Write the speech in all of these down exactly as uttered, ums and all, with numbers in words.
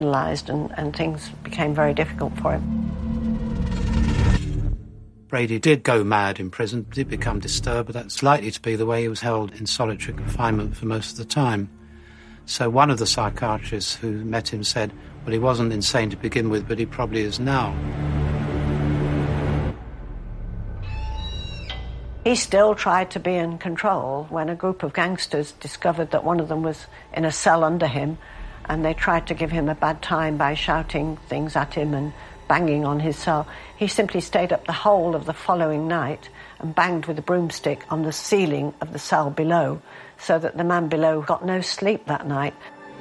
And, and things became very difficult for him. Brady did go mad in prison, did become disturbed, but that's likely to be the way he was held in solitary confinement for most of the time. So one of the psychiatrists who met him said, well, he wasn't insane to begin with, but he probably is now. He still tried to be in control when a group of gangsters discovered that one of them was in a cell under him, and they tried to give him a bad time by shouting things at him and banging on his cell. He simply stayed up the whole of the following night and banged with a broomstick on the ceiling of the cell below, so that the man below got no sleep that night.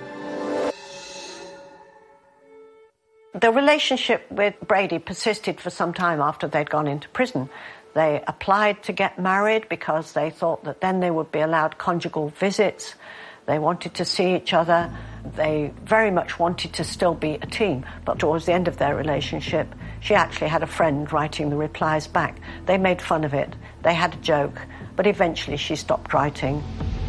The relationship with Brady persisted for some time after they'd gone into prison. They applied to get married because they thought that then they would be allowed conjugal visits. They wanted to see each other. They very much wanted to still be a team. But towards the end of their relationship, she actually had a friend writing the replies back. They made fun of it. They had a joke. But eventually she stopped writing.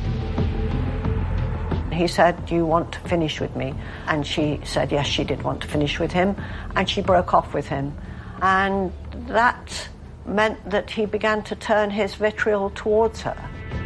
He said, "Do you want to finish with me?" And she said, yes, she did want to finish with him. And she broke off with him. And that meant that he began to turn his vitriol towards her.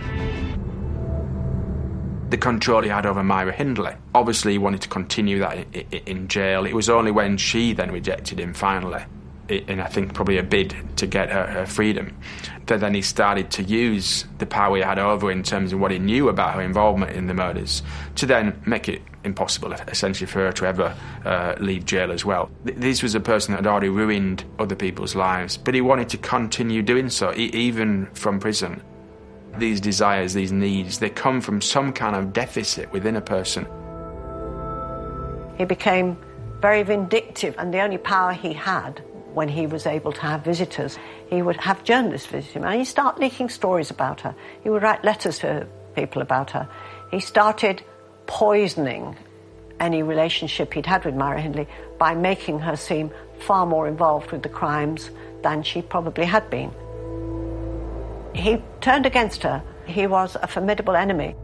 The control he had over Myra Hindley. Obviously, he wanted to continue that in jail. It was only when she then rejected him finally, and I think probably a bid to get her, her freedom, that then he started to use the power he had over her in terms of what he knew about her involvement in the murders to then make it impossible, essentially, for her to ever uh, leave jail as well. This was a person that had already ruined other people's lives, but he wanted to continue doing so, e- even from prison. These desires, these needs, they come from some kind of deficit within a person. He became very vindictive, and the only power he had when he was able to have visitors, he would have journalists visit him, and he'd start leaking stories about her. He would write letters to people about her. He started poisoning any relationship he'd had with Myra Hindley by making her seem far more involved with the crimes than she probably had been. He turned against her. He was a formidable enemy.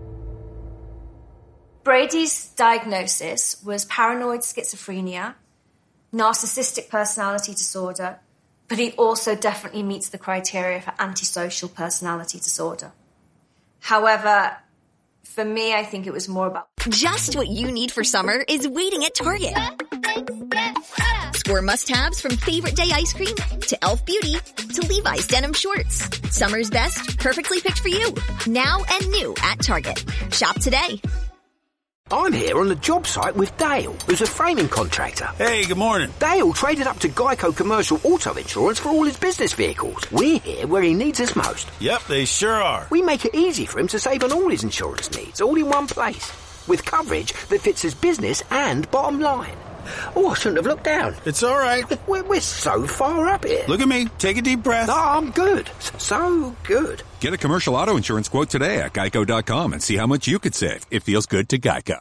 Brady's diagnosis was paranoid schizophrenia, narcissistic personality disorder, but he also definitely meets the criteria for antisocial personality disorder. However, for me, I think it was more about... Just what you need for summer is waiting at Target. Score must-haves from favorite day ice cream to e l f Beauty to Levi's denim shorts. Summer's best, perfectly picked for you. Now and new at Target. Shop today. I'm here on the job site with Dale, who's a framing contractor. Hey, good morning. Dale traded up to Geico Commercial Auto Insurance for all his business vehicles. We're here where he needs us most. Yep, they sure are. We make it easy for him to save on all his insurance needs, all in one place, with coverage that fits his business and bottom line. Oh, I shouldn't have looked down. It's all right. We're, we're so far up here. Look at me. Take a deep breath. No, I'm good. So good. Get a commercial auto insurance quote today at geico dot com and see how much you could save. It feels good to Geico.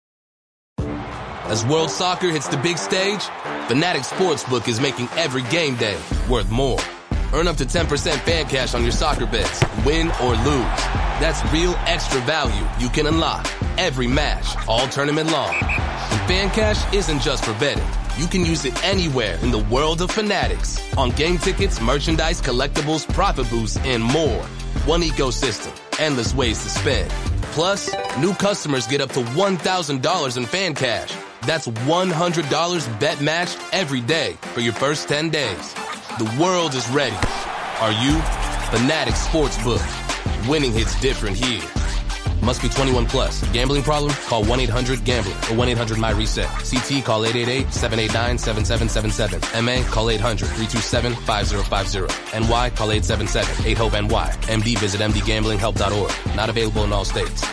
As World Soccer hits the big stage, Fanatics Sportsbook is making every game day worth more. Earn up to ten percent fan cash on your soccer bets, win or lose. That's real extra value you can unlock every match, all tournament long. And fan cash isn't just for betting. You can use it anywhere in the world of Fanatics. On game tickets, merchandise, collectibles, profit boosts, and more. One ecosystem, endless ways to spend. Plus, new customers get up to one thousand dollars in fan cash. That's one hundred dollars bet match every day for your first ten days. The world is ready. Are you? Fanatics Sportsbook. Winning hits different here. Must be twenty-one plus. Gambling problem? Call one eight hundred gambler or one eight hundred my reset. C T call eight eight eight, seven eight nine, seven seven seven seven. M A call eight hundred, three two seven, five zero five zero. N Y call eight seven seven, eight hope N Y. M D visit m d gambling help dot org. Not available in all states.